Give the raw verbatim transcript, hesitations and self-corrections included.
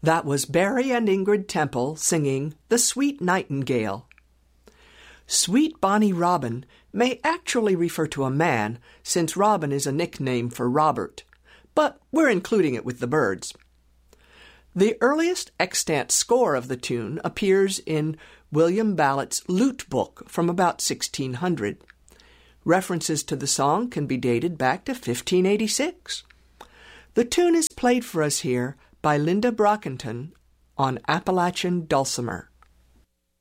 That was Barry and Ingrid Temple singing The Sweet Nightingale. Sweet Bonnie Robin may actually refer to a man, since Robin is a nickname for Robert, but we're including it with the birds. The earliest extant score of the tune appears in William Ballott's Lute Book from about sixteen hundred. References to the song can be dated back to fifteen eighty-six. The tune is played for us here by Linda Brockington on Appalachian dulcimer.